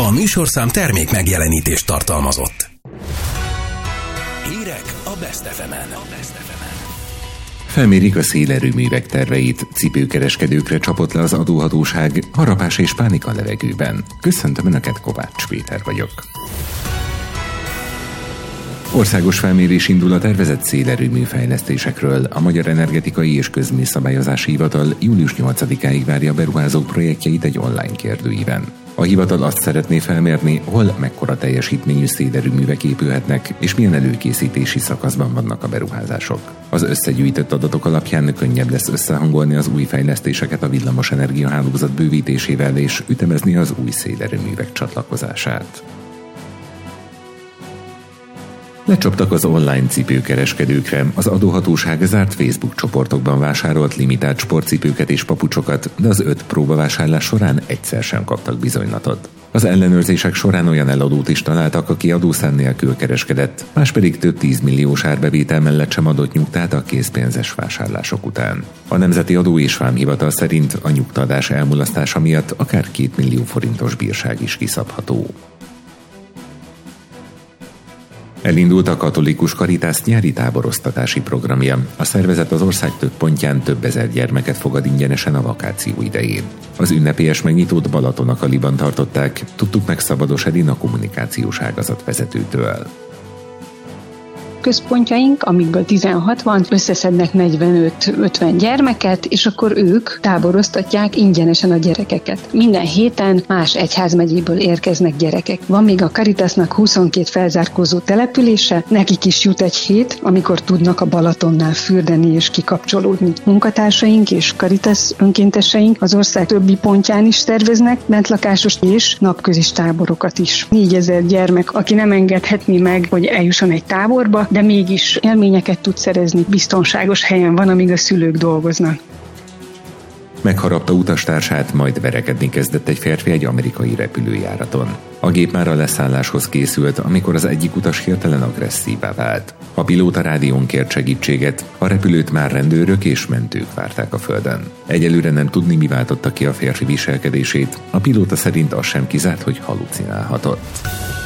A műsorszám termék megjelenítést tartalmazott. Hírek a Best FM-en. Felmérik a szélerőművek terveit, cipőkereskedőkre csapott le az adóhatóság, harapás és pánik a levegőben. Köszöntöm Önöket, Kovács Péter vagyok. Országos felmérés indul a tervezett szélerőmű fejlesztésekről. A Magyar Energetikai és Közműszabályozási Hivatal július 8-áig várja a beruházók projektjeit egy online kérdőíven. A hivatal azt szeretné felmérni, hol mekkora teljesítményű szélerőművek épülhetnek, és milyen előkészítési szakaszban vannak a beruházások. Az összegyűjtött adatok alapján könnyebb lesz összehangolni az új fejlesztéseket a villamos energiahálózat bővítésével és ütemezni az új szélerőművek csatlakozását. Lecsaptak az online cipőkereskedőkre. Az adóhatóság zárt Facebook csoportokban vásárolt limitált sportcipőket és papucsokat, de az 5 próbavásárlás során egyszer sem kaptak bizonylatot. Az ellenőrzések során olyan eladót is találtak, aki adószám nélkül kereskedett, más pedig több 10 milliós árbevétel mellett sem adott nyugtát a készpénzes vásárlások után. A Nemzeti Adó és Vámhivatal szerint a nyugtaadás elmulasztása miatt akár 2 millió forintos bírság is kiszabható. Elindult a Katolikus Caritas nyári táboroztatási programja. A szervezet az ország több pontján több ezer gyermeket fogad ingyenesen a vakáció idején. Az ünnepélyes megnyitót Balatonakaliban tartották, tudtuk meg Szabados Edina kommunikációs ágazat vezetőtől. Központjaink, amikből 16 van, összeszednek 45-50 gyermeket, és akkor ők táboroztatják ingyenesen a gyerekeket. Minden héten más egyházmegyéből érkeznek gyerekek. Van még a Caritasnak 22 felzárkózó települése, nekik is jut egy hét, amikor tudnak a Balatonnál fürdeni és kikapcsolódni. Munkatársaink és Caritas önkénteseink az ország többi pontján is szerveznek bentlakásos és napközis táborokat is. 4000 gyermek, aki nem engedhetné meg, hogy eljusson egy táborba, de mégis élményeket tud szerezni, biztonságos helyen van, amíg a szülők dolgoznak. Megharapta utastársát, majd verekedni kezdett egy férfi egy amerikai repülőjáraton. A gép már a leszálláshoz készült, amikor az egyik utas hirtelen agresszívá vált. A pilóta rádión kért segítséget, a repülőt már rendőrök és mentők várták a földön. Egyelőre nem tudni, mi váltotta ki a férfi viselkedését, a pilóta szerint az sem kizárt, hogy halucinálhatott.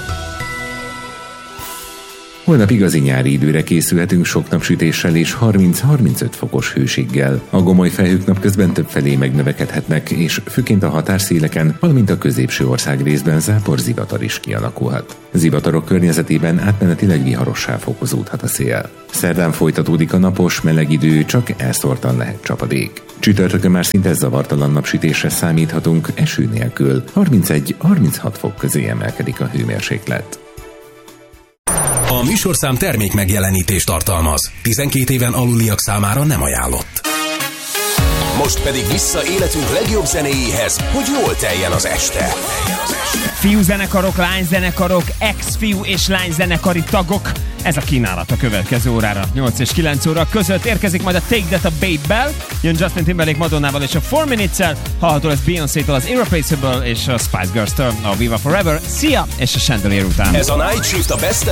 Holnap igazi nyári időre készülhetünk sok napsütéssel és 30-35 fokos hőséggel. A gomoly felhők napközben többfelé megnövekedhetnek, és főként a határszéleken, valamint a középső ország részben záporzivatar is kialakulhat. Zivatarok környezetében átmenetileg viharossá fokozódhat a szél. Szerdán folytatódik a napos, meleg idő, csak elszórtan lehet csapadék. Csütörtökön már szinte zavartalan napsütésre számíthatunk, eső nélkül. 31-36 fok közé emelkedik a hőmérséklet. A műsorszám termék megjelenítést tartalmaz. 12 éven aluliak számára nem ajánlott. Most pedig vissza életünk legjobb zenéjéhez, hogy jól teljen az este. Fiúzenekarok, lányzenekarok, ex-fiú és lányzenekari tagok. Ez a kínálat a következő órára. 8 és 9 óra között érkezik majd a Take That a Babe-bel, jön Justin Timberlake Madonnával és a 4 Minutes-el, hallható lesz Beyoncé-től az Irreplaceable és a Spice Girls-től a Viva Forever, Sia és a Chandelier után. Ez a Night Shift a Best